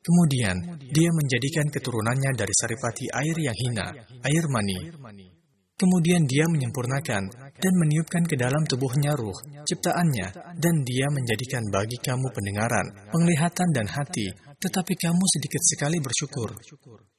Kemudian, dia menjadikan keturunannya dari saripati air yang hina, air mani. Kemudian dia menyempurnakan dan meniupkan ke dalam tubuhnya ruh, ciptaannya, dan dia menjadikan bagi kamu pendengaran, penglihatan dan hati, tetapi kamu sedikit sekali bersyukur.